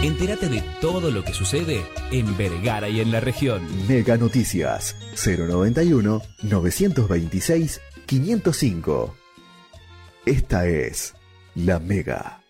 Entérate de todo lo que sucede en Vergara y en la región. Mega Noticias 091-926-505. Esta es La Mega.